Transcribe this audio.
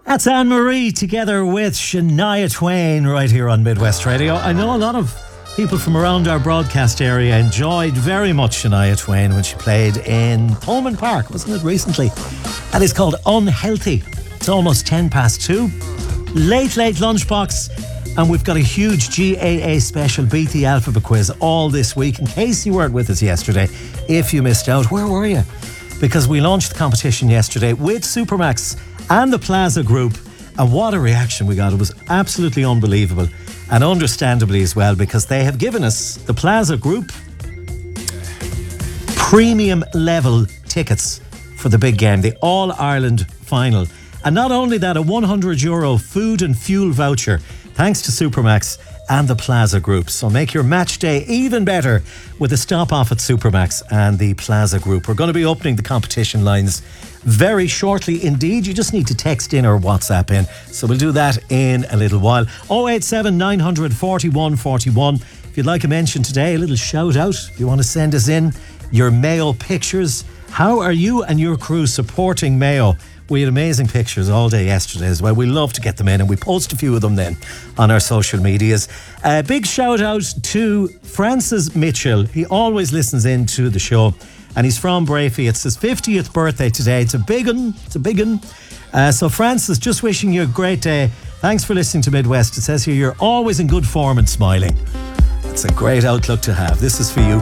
That's Anne-Marie together with Shania Twain right here on Midwest Radio. I know a lot of people from around our broadcast area enjoyed very much Shania Twain when she played in Thomond Park, wasn't it, recently? That is called Unhealthy. It's almost 2:10. Late lunchbox. And we've got a huge GAA special Beat the Alphabet quiz all this week. In case you weren't with us yesterday, if you missed out, where were you? Because we launched the competition yesterday with Supermax and the Plaza Group, and what a reaction we got. It was absolutely unbelievable, and understandably as well, because they have given us, the Plaza Group, premium level tickets for the big game, the All-Ireland final. And not only that, a €100 food and fuel voucher thanks to Supermax and the Plaza Group. So make your match day even better with a stop off at Supermax and the Plaza Group. We're going to be opening the competition lines very shortly indeed. You just need to text in or WhatsApp in. So we'll do that in a little while. 087 900 41 41. If you'd like a mention today, a little shout out, if you want to send us in your Mayo pictures. How are you and your crew supporting Mayo? We had amazing pictures all day yesterday as well. We love to get them in, and we post a few of them then on our social medias. A big shout out to Francis Mitchell. He always listens in to the show, and he's from Brafey. It's his 50th birthday today. It's a big one. So Francis, just wishing you a great day. Thanks for listening to Midwest. It says here you're always in good form and smiling. It's a great outlook to have. This is for you.